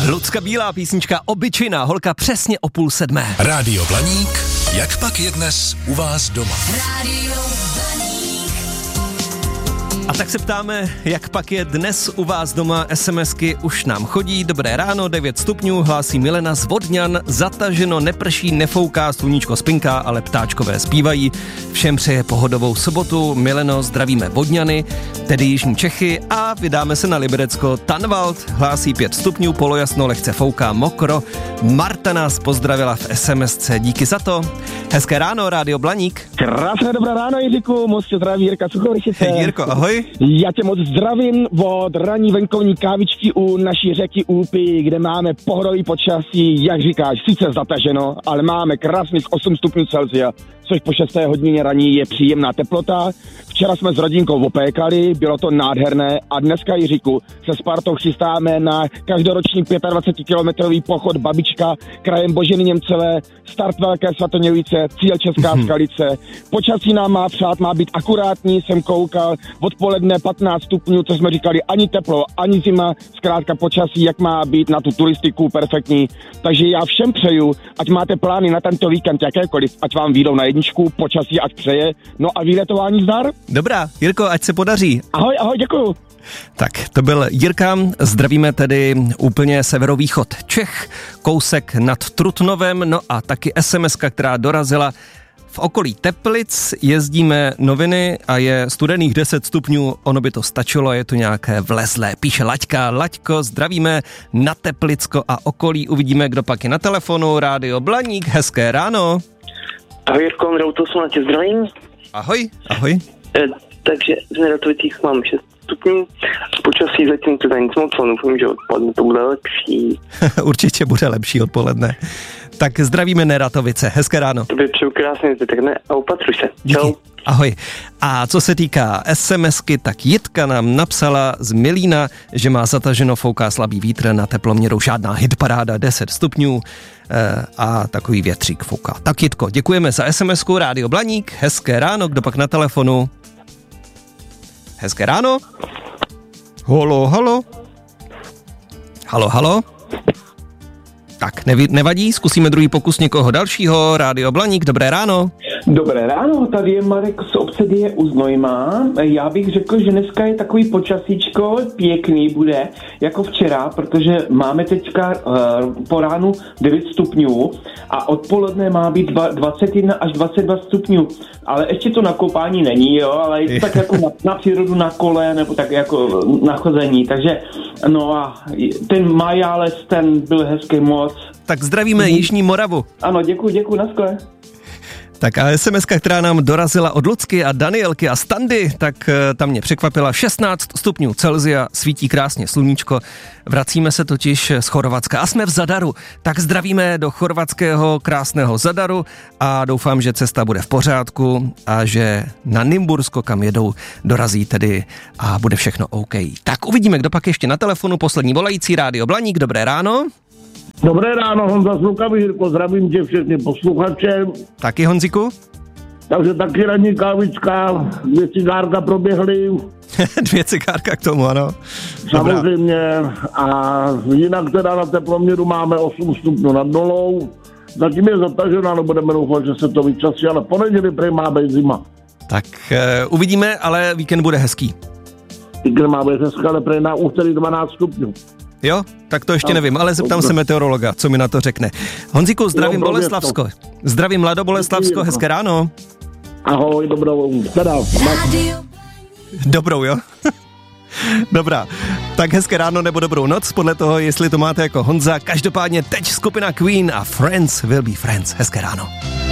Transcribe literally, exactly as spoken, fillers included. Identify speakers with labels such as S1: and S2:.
S1: Lucka Bílá, písnička Obyčejná holka, přesně o půl sedmé.
S2: Rádio Blaník, jak pak je dnes u vás doma?
S3: Rádio Blaník.
S1: A tak se ptáme, jak pak je dnes u vás doma. SMSky už nám chodí. Dobré ráno, devět stupňů, hlásí Milena z Vodňan. Zataženo, neprší, nefouká, sluníčko spinká, ale ptáčkové zpívají. Všem přeje pohodovou sobotu. Mileno, zdravíme Vodňany, tedy jižní Čechy, a vydáme se na Liberecko. Tanvald hlásí pět stupňů, polojasno, lehce fouká, mokro. Marta nás pozdravila v SMSce, díky za to. Hezké ráno, Rádio Blaník.
S4: Krásné dobré ráno, Jiříku, moc tě zdraví Jirka Suchoryšice.
S1: Jirko, ahoj.
S4: Já tě moc zdravím od ranní venkovní kávičky u naší řeky Úpy, kde máme pohodový počasí, jak říkáš, sice zataženo, ale máme krásných osm stupňů Celsia, což po šesté hodině raní je příjemná teplota. Včera jsme s rodinkou opékali, bylo to nádherné a dneska, Jiříku, se s partou chystáme na každoroční dvacetipětikilometrový pochod Babička krajem Boženy Němcové, start Velké Svatoněvice, cíl Česká Skalice. Počasí nám má přát, má být akurátní, jsem koukal, odpoledne patnáct stupňů, co jsme říkali, ani teplo, ani zima, zkrátka počasí, jak má být na tu turistiku, perfektní. Takže já všem přeju, ať máte plány na tento víkend jakékoliv, ať vám vyjdou na jedničku, počasí ať přeje, no a výletování zdar.
S1: Dobrá, Jirko, ať se podaří.
S4: Ahoj, ahoj, děkuju.
S1: Tak, to byl Jirka, zdravíme tedy úplně severovýchod Čech, kousek nad Trutnovem, no a taky SMSka, která dorazila v okolí Teplic, jezdíme noviny a je studených deset stupňů, ono by to stačilo, je to nějaké vlezlé, píše Laďka. Laďko, zdravíme na Teplicko a okolí, uvidíme, kdo pak je na telefonu. Rádio Blaník, hezké ráno.
S5: Ahoj Jirko, Mrautosu, tě zdravím.
S1: Ahoj, ahoj.
S5: E, takže v Neratovicích mám šest stupňů, počasí zatím teda nic moc, ale doufám, že odpoledne to bude lepší.
S1: Určitě bude lepší odpoledne. Tak zdravíme Neratovice, hezké ráno.
S5: Tobě přeju krásný zbytek dne a opatruj se.
S1: Díky.
S5: Čau.
S1: Ahoj. A co se týká SMSky, tak Jitka nám napsala z Milína, že má zataženo, fouká slabý vítr, na teploměru žádná hitparáda, deset stupňů e, a takový větřík fouká. Tak Jitko, děkujeme za SMSku, Rádio Blaník, hezké ráno, kdo pak na telefonu? Hezké ráno? Halo, halo? Halo, halo? Tak, nevi, nevadí, zkusíme druhý pokus někoho dalšího. Rádio Blaník, dobré ráno.
S6: Dobré ráno, tady je Marek z obce Die u Znojma. Já bych řekl, že dneska je takový počasíčko, pěkný bude, jako včera, protože máme teďka uh, po ránu devět stupňů a odpoledne má být dvacet jedna až dvacet dva stupňů. Ale ještě to na koupání není, jo, ale je to tak jako na, na přírodu na kole, nebo tak jako na chození. Takže, no a ten Majálec, ten byl hezký moc.
S1: Tak zdravíme mm. Jižní Moravu.
S6: Ano, děkuji, děkuji, naskle.
S1: Tak a SMSka, která nám dorazila od Lucky a Danielky a Standy, tak tam mě překvapila. šestnáct stupňů Celsia, svítí krásně sluníčko. Vracíme se totiž z Chorvatska a jsme v Zadaru. Tak zdravíme do chorvatského krásného Zadaru a doufám, že cesta bude v pořádku a že na Nymbursko, kam jedou, dorazí tedy a bude všechno OK. Tak uvidíme, kdo pak ještě na telefonu. Poslední volající, Rádio Blaník, dobré ráno.
S7: Dobré ráno, Honza z Lukavy, Jirko, zdravím tě všechny posluchače.
S1: Taky Honziku?
S7: Takže taky ranní kávička, dvě cigárka proběhly.
S1: Dvě cigárka k tomu, ano.
S7: Samozřejmě. A jinak teda na teploměru máme osm stupňů nad nulou. Zatím je zataženo, ale budeme doufat, že se to vyčasí, ale po neděli prej má být zima.
S1: Tak uh, uvidíme, ale víkend bude hezký.
S7: Víkend má být hezký, ale prej na úterý dvanáct stupňů.
S1: Jo, tak to ještě nevím, ale zeptám se meteorologa, co mi na to řekne. Honziku, zdravím Boleslavsko. Zdravím Mlado Boleslavsko, hezké ráno.
S7: Ahoj, dobrou, teda.
S1: Dobrou, jo? Dobrá, tak hezké ráno nebo dobrou noc, podle toho, jestli to máte jako Honza. Každopádně teď skupina Queen a Friends will be friends. Hezké ráno.